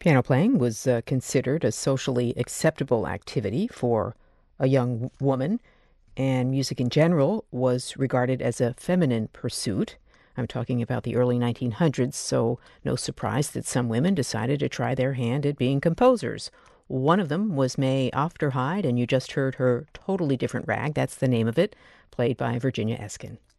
Piano playing was considered a socially acceptable activity for a young woman, and music in general was regarded as a feminine pursuit. I'm talking about the early 1900s, so no surprise that some women decided to try their hand at being composers. One of them was May Ofterhide, and you just heard her Totally Different Rag, that's the name of it, played by Virginia Eskin.